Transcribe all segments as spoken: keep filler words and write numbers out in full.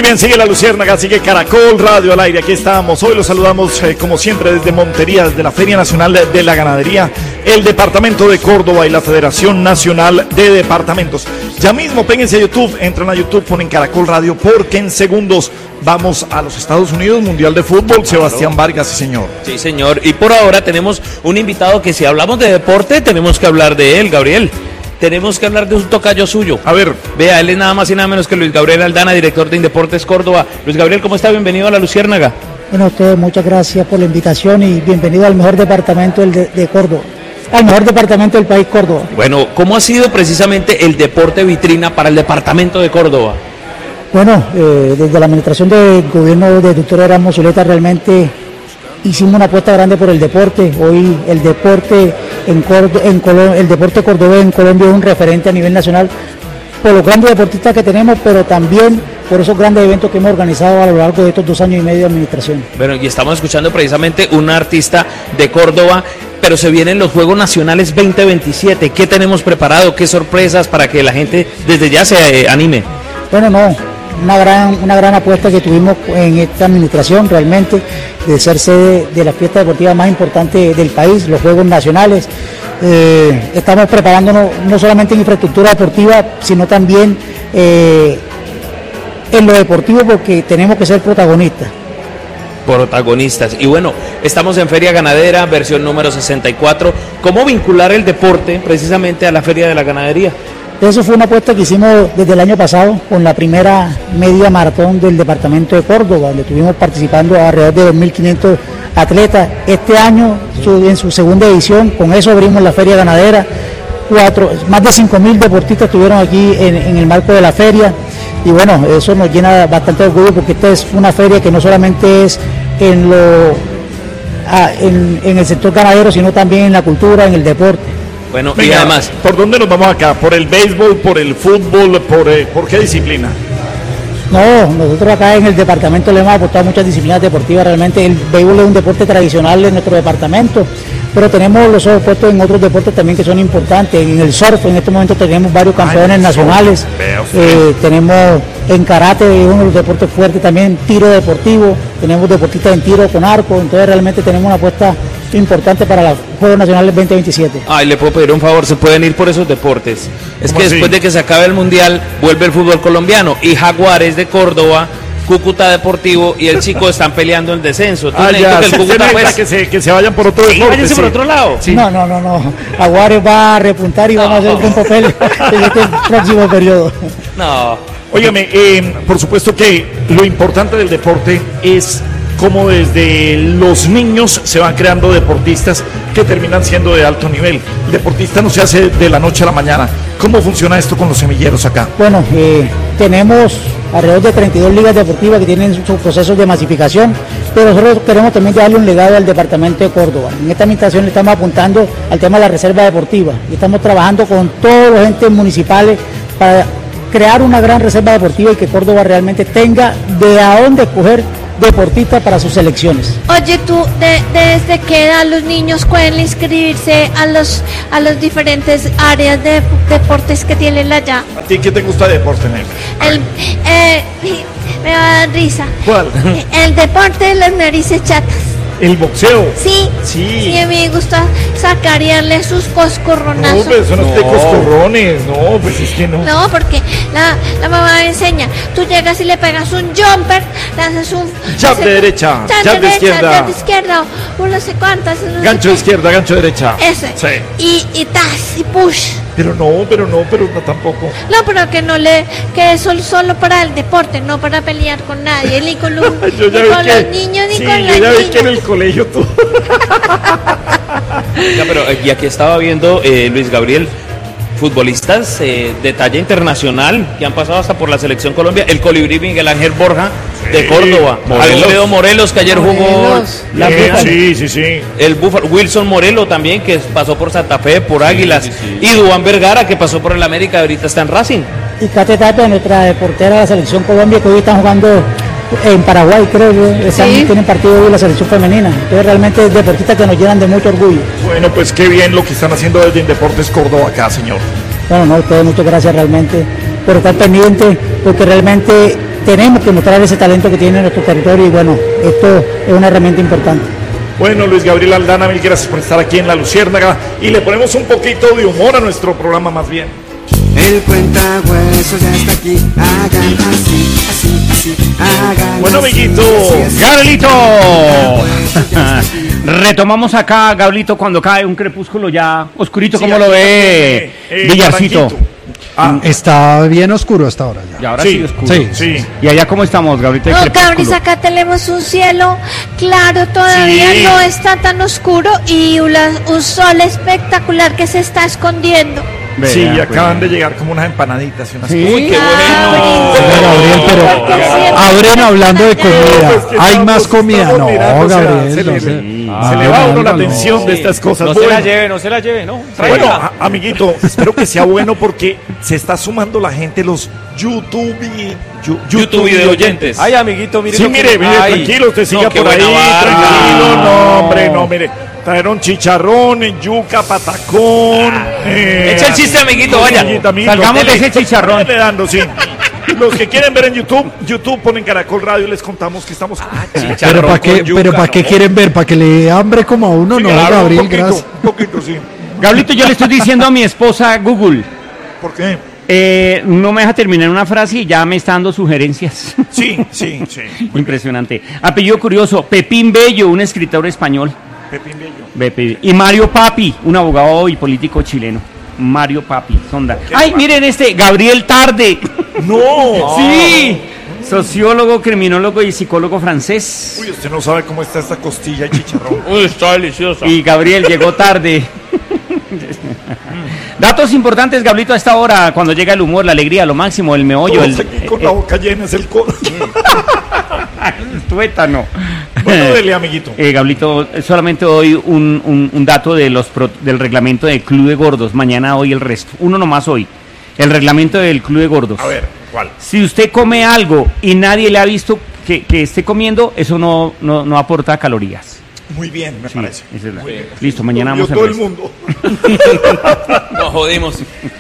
bien, sigue La Luciérnaga, sigue Caracol Radio al aire, aquí estamos. Hoy los saludamos eh, como siempre desde Montería, desde la Feria Nacional de, de la Ganadería, el Departamento de Córdoba y la Federación Nacional de Departamentos. Ya mismo péguense a YouTube, entran a YouTube, ponen Caracol Radio, porque en segundos vamos a los Estados Unidos, Mundial de Fútbol, Sebastián Vargas, sí señor. Sí señor, y por ahora tenemos un invitado que si hablamos de deporte, tenemos que hablar de él, Gabriel. Tenemos que hablar de un tocayo suyo. A ver. Vea, él es nada más y nada menos que Luis Gabriel Aldana, director de Indeportes Córdoba. Luis Gabriel, ¿cómo está? Bienvenido a La Luciérnaga. Bueno, a ustedes muchas gracias por la invitación y bienvenido al mejor departamento de, de Córdoba, al mejor departamento del país, Córdoba. Bueno, ¿cómo ha sido precisamente el deporte vitrina para el departamento de Córdoba? Bueno, eh, desde la administración del gobierno de doctor Erasmo Zuleta realmente hicimos una apuesta grande por el deporte. Hoy el deporte en Córdoba, en Colo- el deporte cordobés en Colombia es un referente a nivel nacional por los grandes deportistas que tenemos, pero también por esos grandes eventos que hemos organizado a lo largo de estos dos años y medio de administración. Bueno, y estamos escuchando precisamente un artista de Córdoba, pero se vienen los Juegos Nacionales veinte veintisiete. ¿Qué tenemos preparado? ¿Qué sorpresas para que la gente desde ya se eh, anime? Bueno, no, una gran, una gran apuesta que tuvimos en esta administración realmente de ser sede de la fiesta deportiva más importante del país, los Juegos Nacionales. Eh, estamos preparándonos no solamente en infraestructura deportiva, sino también eh, en lo deportivo, porque tenemos que ser protagonistas. Protagonistas. Y bueno, estamos en Feria Ganadera, versión número sesenta y cuatro. ¿Cómo vincular el deporte precisamente a la Feria de la Ganadería? Eso fue una apuesta que hicimos desde el año pasado con la primera media maratón del departamento de Córdoba, donde estuvimos participando alrededor de dos mil quinientos atletas. Este año, su, en su segunda edición, con eso abrimos la Feria Ganadera. Cuatro, más de cinco mil deportistas estuvieron aquí en, en el marco de la feria. Y bueno, eso nos llena bastante de orgullo, porque esta es una feria que no solamente es en, lo, ah, en, en el sector ganadero, sino también en la cultura, en el deporte. Bueno, Venga, y además, ¿por dónde nos vamos acá? ¿Por el béisbol, por el fútbol, por, eh, por qué disciplina? No, nosotros acá en el departamento le hemos aportado muchas disciplinas deportivas. Realmente el béisbol es un deporte tradicional en nuestro departamento, pero tenemos los ojos puestos en otros deportes también que son importantes. En el surf, en este momento tenemos varios campeones Ay, nacionales, eh, tenemos en karate, uno de los deportes fuertes también, tiro deportivo, tenemos deportistas en tiro con arco, entonces realmente tenemos una apuesta importante para los Juegos Nacionales veinte veintisiete. Ay, le puedo pedir un favor, se pueden ir por esos deportes. Es que así? Después de que se acabe el Mundial, vuelve el fútbol colombiano y Jaguares de Córdoba, Cúcuta Deportivo y el Chico están peleando el descenso. Ah, ya, que, el se, Cúcuta, se pues, que, se, que se vayan por otro sí, deporte. váyanse Sí. por otro lado. Sí. No, no, no, no. Jaguares va a repuntar y no. Vamos a hacer un buen papel en este próximo periodo. No. Óigame, eh, por supuesto que lo importante del deporte es cómo desde los niños se van creando deportistas que terminan siendo de alto nivel. El deportista no se hace de la noche a la mañana. ¿Cómo funciona esto con los semilleros acá? Bueno, eh, tenemos alrededor de treinta y dos ligas deportivas que tienen sus procesos de masificación, pero nosotros queremos también darle un legado al departamento de Córdoba. En esta administración le estamos apuntando al tema de la reserva deportiva y estamos trabajando con todos los entes municipales para crear una gran reserva deportiva y que Córdoba realmente tenga de a dónde escoger deportistas para sus selecciones. Oye, tú, de, ¿desde qué edad los niños pueden inscribirse a los a los diferentes áreas de deportes que tienen allá? ¿A ti qué te gusta de deporte, Nel? El, eh, me va a dar risa. ¿Cuál? El deporte de las narices chatas. ¿El boxeo? Sí, Sí. sí, a mí me gusta sacar y darle sus coscorronazos. No, pero eso no, No. es de coscorrones, no, pues es que no. No, porque la, la mamá me enseña, tú llegas y le pegas un jumper, le haces un... Jab de derecha, jab de izquierda. jab de izquierda, o no sé cuántas. No sé Gancho de qué. izquierda, gancho de derecha. Ese. Sí. Y, y tas, y push. Pero no, pero no, pero no tampoco. No, pero que no le, que eso es solo para el deporte, no para pelear con nadie, ni con, los, Yo ni ya vi con que, los niños, ni sí, con yo las ya vi niñas. que en el colegio tú. Ya, pero y aquí estaba viendo eh, Luis Gabriel, futbolistas eh, de talla internacional que han pasado hasta por la selección Colombia. El colibrí Miguel Ángel Borja de Sí, Córdoba, Morelos. Alfredo Morelos, que ayer jugó Morelos. la Bien, Búfalo. sí, sí, sí. El Búfalo, Wilson Morelo también, que pasó por Santa Fe, por Águilas, sí, sí. y Duván Vergara, que pasó por el América y ahorita está en Racing. Y Kate Tapia, nuestra deportera de la selección Colombia, que hoy están jugando en Paraguay, creo que están, Sí. tienen partido hoy la selección femenina. Entonces realmente es deportistas que nos llenan de mucho orgullo. Bueno, pues qué bien lo que están haciendo desde Indeportes Córdoba acá, señor. Bueno, no, ustedes muchas gracias realmente por estar pendientes, porque realmente tenemos que mostrar ese talento que tiene nuestro territorio y bueno, esto es una herramienta importante. Bueno, Luis Gabriel Aldana, mil gracias por estar aquí en La Luciérnaga y le ponemos un poquito de humor a nuestro programa más bien. El cuentahuesos ya está aquí, hagan así, así, así, hagan Bueno, así, amiguito, así, así. ¡Gabrielito! Ya está aquí. Retomamos acá, Gabrielito, cuando cae un crepúsculo ya oscurito, Sí, ¿cómo aquí lo ve, eh, eh, Villarcito? Barranquito. Ah, Está bien oscuro hasta ahora ya. Y ahora Sí, sí, oscuro. sí, sí. ¿Y allá cómo estamos, Gabrielito? de No, crepúsculo? Cabris, acá tenemos un cielo claro, todavía Sí. no está tan oscuro y una- un sol espectacular que se está escondiendo. Vea, Sí, pues. acaban de llegar como unas empanaditas y unas Sí. cosas. Uy, qué Gabriel, pero abren hablando de comida. No, es que Hay estamos- más comida. estamos No, mirando, o sea, Gabriel. se no le- sé. se Ah, le va a uno la no. atención de estas cosas. No se Bueno, la lleve, no se la lleve, ¿no? Bueno, Tráigala. a- amiguito, espero que sea bueno porque se está sumando la gente, los YouTube y yu- YouTube video oyentes. Ay, amiguito, mire. Sí, lo que- mire, mire, Ay. tranquilo, usted siga no, qué por ahí, buena barra. tranquilo, no, hombre, no, mire, trajeron chicharrón, yuca, patacón. eh, Echa el chiste, amiguito, vaya. amiguito, amiguito, Salgamos de dele, ese chicharrón. dele dando, sí. Los que quieren ver en YouTube, YouTube ponen Caracol Radio y les contamos que estamos con Pero para qué, pero para qué quieren ver, para que le dé hambre como a uno, no, Claro, Gabriel, un poquito, gracias. un poquito, sí. Gabrielito, yo le estoy diciendo a mi esposa Google, ¿Por qué? eh, no me deja terminar una frase y ya me está dando sugerencias. Sí, sí, sí. Impresionante. Apellido curioso, Pepín Bello, un escritor español. Pepín Bello. Pepe- Y Mario Papi, un abogado y político chileno. Mario Papi, sonda. Ay, miren este, Gabriel Tarde. No. Sí, sociólogo, criminólogo y psicólogo francés. Uy, usted no sabe cómo está esta costilla y chicharrón. Uy, está deliciosa. Y Gabriel llegó tarde. Datos importantes, Gabrielito, a esta hora, cuando llega el humor, la alegría, lo máximo, el meollo, Todos el, aquí con la boca llena es el codo. el tuétano. Bueno, dele, amiguito. Eh, Gablito, solamente doy un, un, un dato de los pro- del reglamento del Club de Gordos. Mañana hoy el resto. Uno nomás hoy. El reglamento del Club de Gordos. A ver, ¿cuál? Si usted come algo y nadie le ha visto que, que esté comiendo, eso no, no, no aporta calorías. Muy bien, me Sí, parece. esa es la- Muy bien. Listo, mañana Vio vamos a todo el mundo. Nos jodimos.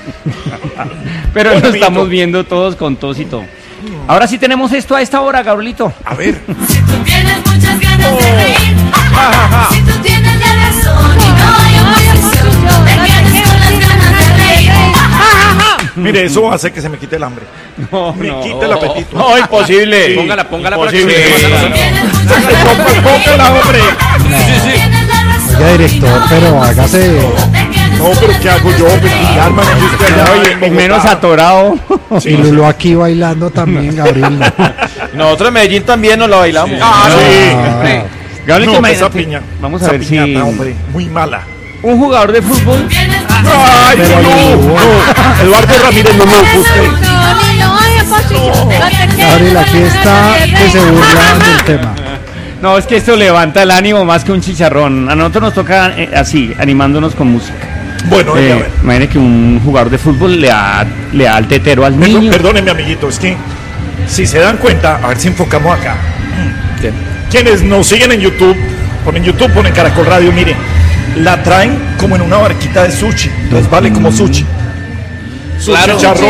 Pero Bueno, lo estamos amiguito. viendo todos con tos y todo. Ahora sí tenemos esto a esta hora, Gabrielito. A ver, Si tú tienes muchas ganas de reír, si tú tienes la razón y no hay oposición, no te quedes con las ganas de reír. mire, eso hace que se me quite el hambre. No, Me no. quita el apetito. No, imposible. Sí. Póngala, póngala para que Imposible. se Si vea. tú tienes muchas ganas de reír, Póngala, hombre. si tú tienes la razón Oiga, director, y no hay pero oposición, hágase- no te quedes No, con pero las ¿qué hago ganas yo? de Me reír. pillarme, me dijiste allá y en Y Bogotá. menos atorado. Sí, Y Lulo aquí bailando también, Gabriel. no. Nosotros en Medellín también nos la bailamos. Ah, sí. Ah. Gabrielito, No, imagínate. esa piña. Vamos a esa ver si piñata, hombre, muy mala. un jugador de fútbol. Tienes muchas Ay, Pero no, no. no. Eduardo Ramírez, no me busque. No, ni no hay oposición. No te quedes Gabriel, aquí con las está ganas de que se reír. burlan del tema. No, es que esto levanta el ánimo más que un chicharrón. A nosotros nos toca eh, así, animándonos con música. Bueno, Eh, a ver. imagine que un jugador de fútbol le da, le da el tetero al Perdón, niño. perdóneme, amiguito, es que si se dan cuenta, a ver si enfocamos acá. Quienes nos siguen en YouTube, ponen YouTube, ponen Caracol Radio, miren, la traen como en una barquita de sushi, entonces vale como sushi. Su Claro. chicharrón,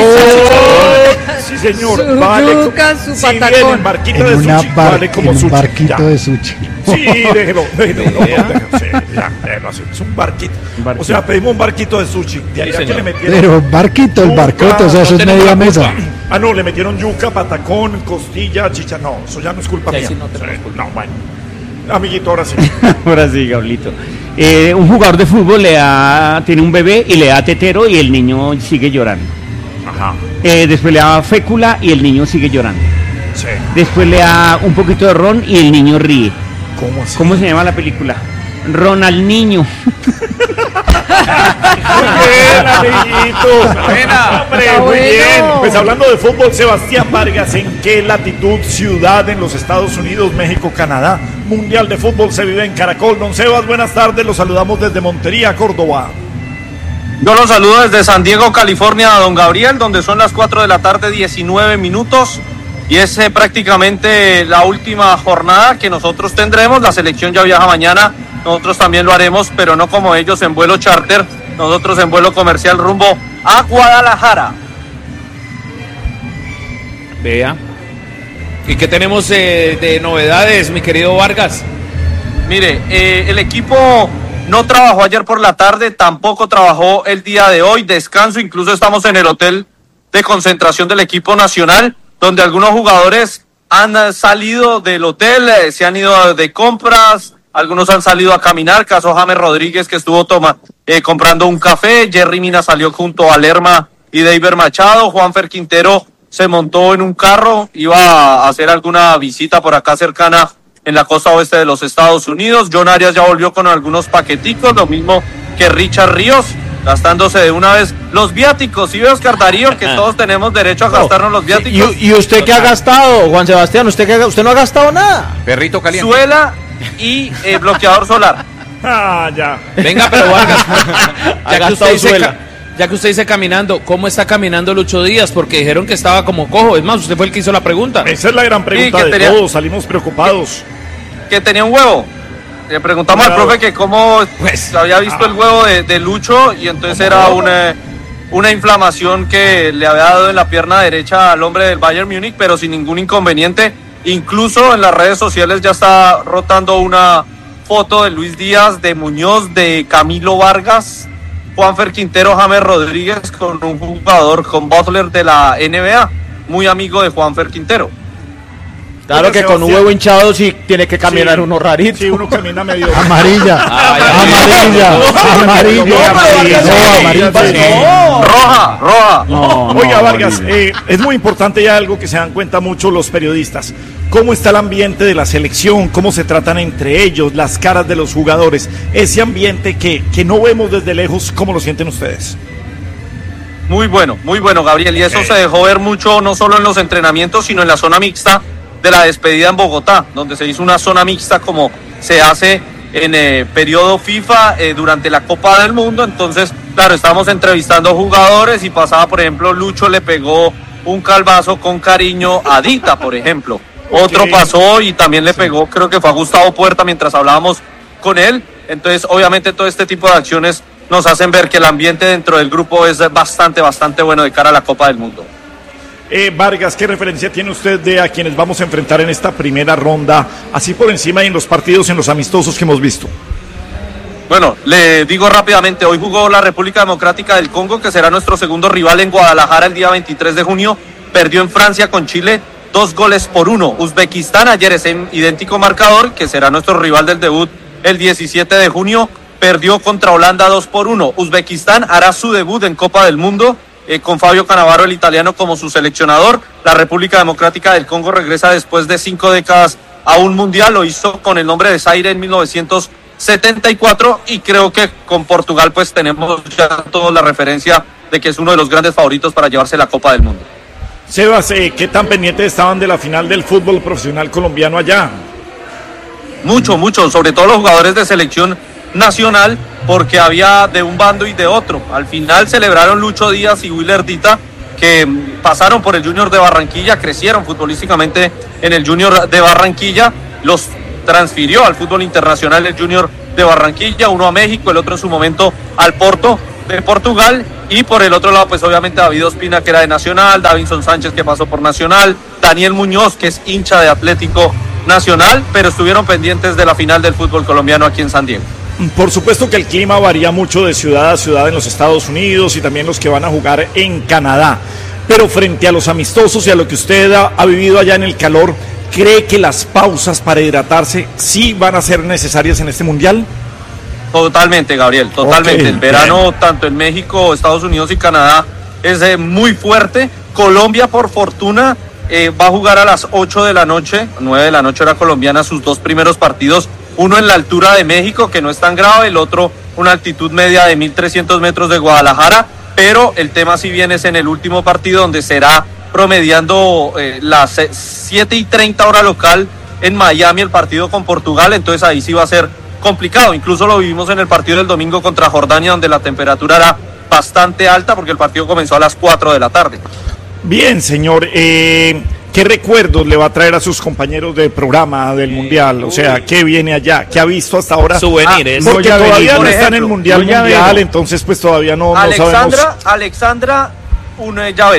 sí señor, Su vale co- yuca, su si viene patacón. en barquita En, de una sushi, bar- vale como en un sushi. barquito ya. de sushi. Sí, déjelo, déjelo, no, no, déjelo, sí, ya, déjelo así, es un barquito. barquito. O sea, pedimos un barquito de sushi, de allá que señor. le metieron Pero barquito, el yuca, barcote, o sea, eso no es tenemos media la culpa. mesa. Ah, no, le metieron yuca, patacón, costilla, chicha. No, eso ya no es culpa Ya, mía. sí, no tenemos Sí, no, bueno. Amiguito, ahora sí. Ahora sí, Gablito. Eh, un jugador de fútbol le da, tiene un bebé y le da tetero y el niño sigue llorando. Ajá. Eh, después le da fécula y el niño sigue llorando. Sí. Después le da un poquito de ron y el niño ríe. ¿Cómo así? ¿Cómo se llama la película? Ron al niño. Muy bien, amiguito. Buena. Hombre, Está muy bueno. bien. Pues hablando de fútbol, Sebastián Vargas, ¿en qué latitud, ciudad en los Estados Unidos, México, Canadá? Mundial de fútbol se vive en Caracol. Don Sebas, buenas tardes. Los saludamos desde Montería, Córdoba. Yo los saludo desde San Diego, California, don Gabriel, donde son las cuatro de la tarde, diecinueve minutos. Y es eh, prácticamente la última jornada que nosotros tendremos. La selección ya viaja mañana, nosotros también lo haremos, pero no como ellos en vuelo charter, nosotros en vuelo comercial rumbo a Guadalajara. Vea. ¿Y qué tenemos eh, de novedades, mi querido Vargas? Mire, eh, el equipo no trabajó ayer por la tarde, tampoco trabajó el día de hoy, descanso, incluso estamos en el hotel de concentración del equipo nacional, donde algunos jugadores han salido del hotel, eh, se han ido de compras, algunos han salido a caminar, caso James Rodríguez que estuvo toma, eh, comprando un café, Jerry Mina salió junto a Lerma y Deiber Machado, Juanfer Quintero se montó en un carro, iba a hacer alguna visita por acá cercana en la costa oeste de los Estados Unidos. John Arias ya volvió con algunos paqueticos, lo mismo que Richard Ríos, gastándose de una vez los viáticos. ¿Sí ve, Oscar Darío, que todos tenemos derecho a gastarnos los viáticos? ¿Y, y usted qué ha gastado, Juan Sebastián? ¿Usted, qué ha, usted no ha gastado nada? Perrito caliente. Suela y eh, bloqueador solar. Ah, ya. Venga, pero Vargas, ya, que usted dice, suela. ca- ya que usted dice caminando, ¿cómo está caminando Lucho Díaz? Porque dijeron que estaba como cojo. Es más, usted fue el que hizo la pregunta. Esa es la gran pregunta Sí, que de tenía- todos, salimos preocupados. Que tenía un huevo. Le preguntamos Claro. al profe que cómo Pues, había visto ah. el huevo de, de Lucho y entonces era una, una inflamación que le había dado en la pierna derecha al hombre del Bayern Múnich, pero sin ningún inconveniente. Incluso en las redes sociales ya está rotando una foto de Luis Díaz, de Muñoz, de Camilo Vargas, Juanfer Quintero, James Rodríguez con un jugador, con Butler de la N B A, muy amigo de Juanfer Quintero. Claro Oiga, que con un Sebastián. huevo hinchado sí tiene que caminar Sí, uno rarito. Sí, uno camina medio. Amarilla. Ay, Amarilla. Amarilla. amarilla, No, amarilla. no. Roja, roja. No, no, Oiga, Vargas, amarilla. eh, es muy importante ya algo que se dan cuenta mucho los periodistas. ¿Cómo está el ambiente de la selección? ¿Cómo se tratan entre ellos? Las caras de los jugadores. Ese ambiente que, que no vemos desde lejos, ¿cómo lo sienten ustedes? Muy bueno, muy bueno, Gabriel. Y eso se dejó ver mucho, no solo en los entrenamientos, sino en la zona mixta de la despedida en Bogotá, donde se hizo una zona mixta como se hace en eh, periodo FIFA eh, durante la Copa del Mundo. Entonces, claro, estábamos entrevistando jugadores y pasaba, por ejemplo, Lucho le pegó un calvazo con cariño a Dita, por ejemplo. Otro Ok. pasó y también le pegó, creo que fue a Gustavo Puerta mientras hablábamos con él. Entonces, obviamente, todo este tipo de acciones nos hacen ver que el ambiente dentro del grupo es bastante, bastante bueno de cara a la Copa del Mundo. Eh, Vargas, ¿qué referencia tiene usted de a quienes vamos a enfrentar en esta primera ronda? Así por encima y en los partidos, en los amistosos que hemos visto. Bueno, le digo rápidamente, hoy jugó la República Democrática del Congo, que será nuestro segundo rival en Guadalajara el día veintitrés de junio. Perdió en Francia con Chile, dos goles por uno. Uzbekistán, ayer es en idéntico marcador, que será nuestro rival del debut el diecisiete de junio. Perdió contra Holanda dos por uno. Uzbekistán hará su debut en Copa del Mundo eh, con Fabio Cannavaro, el italiano, como su seleccionador. La República Democrática del Congo regresa después de cinco décadas a un mundial. Lo hizo con el nombre de Zaire en mil novecientos setenta y cuatro y creo que con Portugal pues tenemos ya toda la referencia de que es uno de los grandes favoritos para llevarse la Copa del Mundo. Sebas, eh, ¿qué tan pendientes estaban de la final del fútbol profesional colombiano allá? Mucho, mucho, sobre todo los jugadores de selección nacional, porque había de un bando y de otro. Al final celebraron Lucho Díaz y Willer Dita, que mm, pasaron por el Junior de Barranquilla, crecieron futbolísticamente en el Junior de Barranquilla, los transfirió al fútbol internacional el Junior de Barranquilla, uno a México, el otro en su momento al Porto de Portugal, y por el otro lado pues obviamente David Ospina, que era de Nacional, Davinson Sánchez, que pasó por Nacional, Daniel Muñoz, que es hincha de Atlético Nacional, pero estuvieron pendientes de la final del fútbol colombiano aquí en San Diego. Por supuesto que el clima varía mucho de ciudad a ciudad en los Estados Unidos y también los que van a jugar en Canadá. Pero frente a los amistosos y a lo que usted ha, ha vivido allá en el calor, ¿cree que las pausas para hidratarse sí van a ser necesarias en este mundial? Totalmente, Gabriel, totalmente. Ok, el verano, bien. tanto en México, Estados Unidos y Canadá, es eh, muy fuerte. Colombia, por fortuna, eh, va a jugar a las ocho de la noche, nueve de la noche hora colombiana, sus dos primeros partidos. Uno en la altura de México, que no es tan grave, el otro una altitud media de mil trescientos metros de Guadalajara, pero el tema si bien es en el último partido, donde será promediando eh, las siete y treinta hora local en Miami el partido con Portugal, entonces ahí sí va a ser complicado. Incluso lo vivimos en el partido del domingo contra Jordania, donde la temperatura era bastante alta porque el partido comenzó a las cuatro de la tarde. Bien, señor. Eh, ¿Qué recuerdos le va a traer a sus compañeros de programa del Mundial? O sea, ¿qué viene allá? ¿Qué ha visto hasta ahora? Souvenirs. Ah, porque Voy a todavía venir, no por está en el ejemplo. Mundial Voy a Mundial, venir. entonces pues todavía no, no Alexandra, sabemos. Alexandra, un eh, llaverito.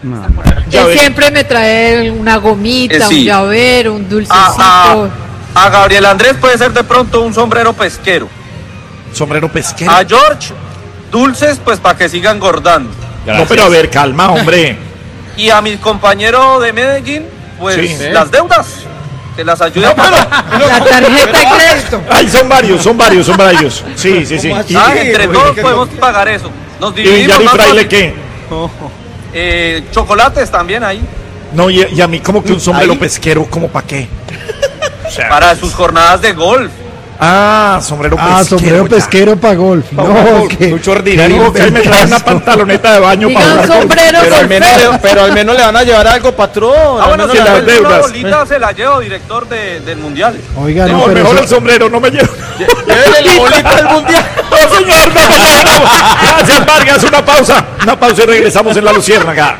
No. Él siempre me trae una gomita, Eh, sí. un llavero, un dulcecito. A, a, a Gabriel Andrés puede ser de pronto un sombrero pesquero. Sombrero pesquero. A George, dulces, pues para que sigan engordando. No, pero a ver, calma, hombre. Y a mi compañero de Medellín, pues Sí. las deudas. Que las ayude a pagar. La tarjeta de crédito. Ay, son varios, son varios, son varios. Sí, sí, sí. Y, Ah, entre todos podemos pagar eso. Nos y dividimos. Villar y más Fraile, fácil. ¿qué? Eh, chocolates también ahí. No, y, y a mí como que un sombrero Ahí. pesquero, ¿como para qué? Para sus jornadas de golf. Ah, sombrero pesquero. Ah, sombrero ya. pesquero para golf. Pa' No, golf. que Mucho ordinario. Que ahí me trae una pantaloneta de baño Diga para un jugar golf. sombrero Pero al, menos, golfero. le- pero al menos le van a llevar algo, patrón. Ah, Al bueno, menos si le la las van a- una deudas. bolita se la llevo, director de, del mundial. Oiga, No, no, pero mejor eso- el sombrero, no me llevo. Llévele la bolita del mundial. No, señor, no, no, no, no. Gracias, Vargas. Una pausa. Una pausa y regresamos en La Luciérnaga.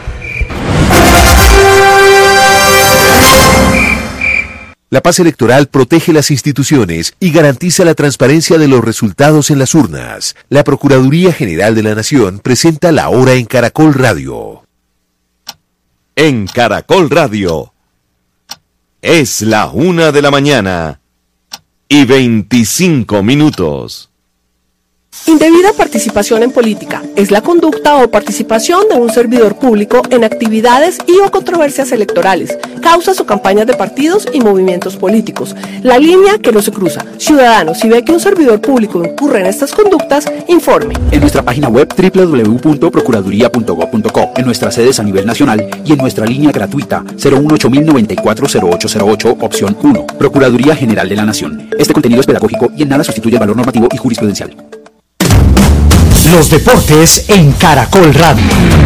La paz electoral protege las instituciones y garantiza la transparencia de los resultados en las urnas. La Procuraduría General de la Nación presenta La Hora en Caracol Radio. En Caracol Radio. Es la una de la mañana y veinticinco minutos. Indebida participación en política es la conducta o participación de un servidor público en actividades y o controversias electorales, causas o campañas de partidos y movimientos políticos. La línea que no se cruza. Ciudadano, si ve que un servidor público incurre en estas conductas, informe. En nuestra página web doble u doble u doble u punto procuraduría punto gob punto co, en nuestras sedes a nivel nacional y en nuestra línea gratuita cero uno ocho mil noventa y cuatro cero ocho cero ocho, opción uno. Procuraduría General de la Nación. Este contenido es pedagógico y en nada sustituye el valor normativo y jurisprudencial. Los deportes en Caracol Radio.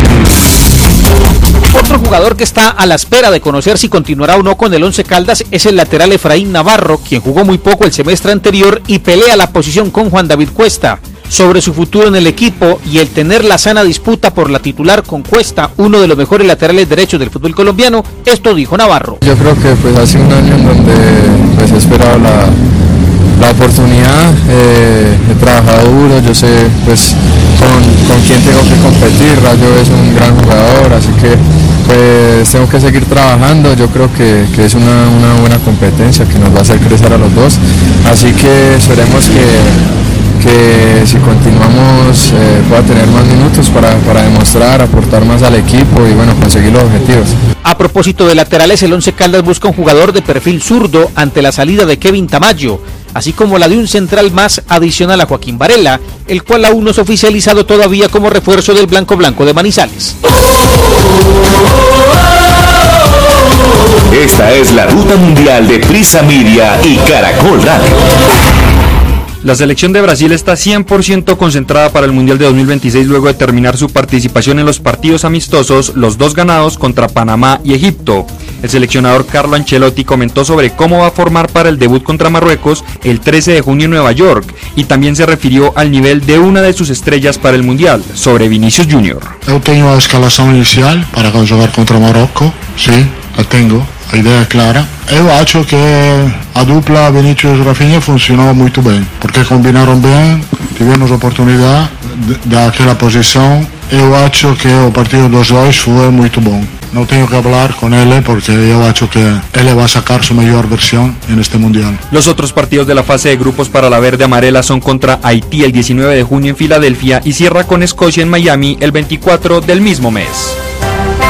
Otro jugador que está a la espera de conocer si continuará o no con el Once Caldas es el lateral Efraín Navarro, quien jugó muy poco el semestre anterior y pelea la posición con Juan David Cuesta. Sobre su futuro en el equipo y el tener la sana disputa por la titular con Cuesta, uno de los mejores laterales derechos del fútbol colombiano, esto dijo Navarro. Yo creo que pues hace un año en donde pues he esperado la, la oportunidad, eh, he trabajado duro, yo sé pues con, con quién tengo que competir. Rayo es un gran jugador, así que pues tengo que seguir trabajando. Yo creo que, que es una, una buena competencia que nos va a hacer crecer a los dos, así que esperemos que que si continuamos eh, pueda tener más minutos para, para demostrar, aportar más al equipo y bueno, conseguir los objetivos. A propósito de laterales, el Once Caldas busca un jugador de perfil zurdo ante la salida de Kevin Tamayo, así como la de un central más adicional a Joaquín Varela, el cual aún no es oficializado todavía como refuerzo del Blanco Blanco de Manizales. Esta es la ruta mundial de Prisa Media y Caracol Radio. La selección de Brasil está cien por ciento concentrada para el Mundial de dos mil veintiséis luego de terminar su participación en los partidos amistosos, los dos ganados contra Panamá y Egipto. El seleccionador Carlo Ancelotti comentó sobre cómo va a formar para el debut contra Marruecos el trece de junio en Nueva York y también se refirió al nivel de una de sus estrellas para el Mundial, sobre Vinícius Júnior Eu tenho a escalação inicial para jogar contra Marrocos, sim, a tenho, a ideia é clara. Eu acho que a dupla Vinícius e Rafinha funcionou muito bem, porque combinaram bem, tivemos oportunidade daquela posição. Eu acho que o partido dos dois foi muito bom. Não tenho que falar com ele porque eu acho que ele vai sacar su melhor versión en este Mundial. Los otros partidos de la fase de grupos para la verde amarela son contra Haití el diecinueve de junio en Filadelfia y cierra con Escocia en Miami el veinticuatro del mismo mes.